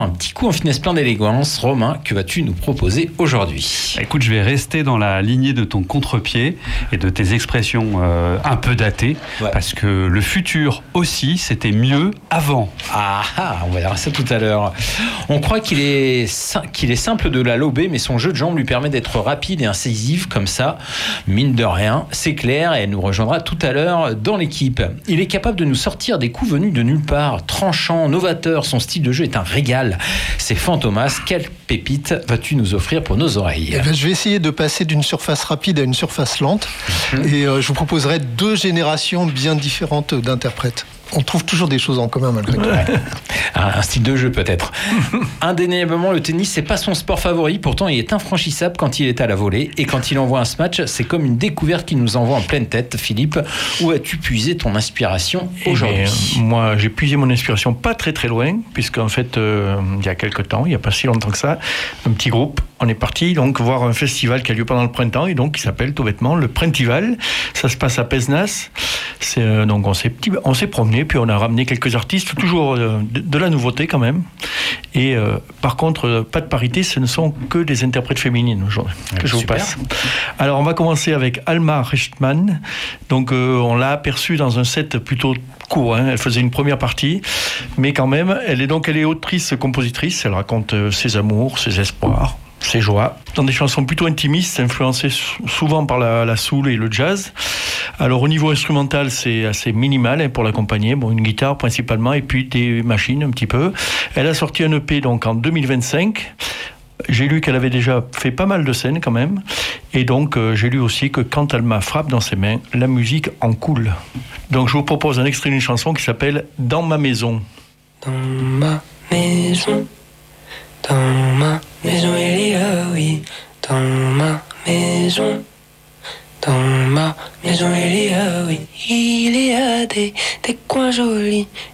Un petit coup en finesse plein d'élégance. Romain, que vas-tu nous proposer aujourd'hui ? Écoute, je vais rester dans la lignée de ton contre-pied et de tes expressions un peu datées, parce que le futur aussi, c'était mieux avant. On va voir ça tout à l'heure. On croit qu'il est simple de la lober, mais son jeu de jambes lui permet d'être rapide et incisif comme ça. Mine de rien, c'est clair, et elle nous rejoindra tout à l'heure dans l'équipe. Il est capable de nous sortir des coups venus de nulle part, tranchant, novateur, son style de jeu est un régal. C'est Fantomas, quelle pépite vas-tu nous offrir pour nos oreilles ? Je vais essayer de passer d'une surface rapide à une surface lente, et je vous proposerai 2 générations bien différentes d'interprètes. On trouve toujours des choses en commun malgré tout. Un style de jeu peut-être. Indéniablement, le tennis, c'est pas son sport favori. Pourtant, il est infranchissable quand il est à la volée. Et quand il envoie un smash, c'est comme une découverte qu'il nous envoie en pleine tête. Philippe, où as-tu puisé ton inspiration aujourd'hui ? Moi, j'ai puisé mon inspiration pas très très loin, puisqu'en fait, il y a quelques temps, il n'y a pas si longtemps que ça, un petit groupe, on est parti donc voir un festival qui a lieu pendant le printemps, et donc qui s'appelle tout bêtement le Printival. Ça se passe à Pézenas. Donc on s'est promené, puis on a ramené quelques artistes, toujours de la nouveauté quand même. Et par contre, pas de parité, ce ne sont que des interprètes féminines aujourd'hui que je vous passe. Alors on va commencer avec Alma Rechtman. Donc on l'a aperçue dans un set plutôt court, Elle faisait une première partie, mais quand même, elle est autrice-compositrice. Elle raconte ses amours, ses espoirs, ses joies, dans des chansons plutôt intimistes, influencées souvent par la soul et le jazz. Alors au niveau instrumental, c'est assez minimal pour l'accompagner, une guitare principalement, et puis des machines un petit peu. Elle a sorti un EP donc en 2025. J'ai lu qu'elle avait déjà fait pas mal de scènes quand même, et donc j'ai lu aussi que quand elle m'a frappé dans ses mains, la musique en coule. Donc je vous propose un extrait d'une chanson qui s'appelle « Dans ma maison ». Dans ma maison, il y a, oui, dans ma maison, il y a, oui, il y a des coins jolis.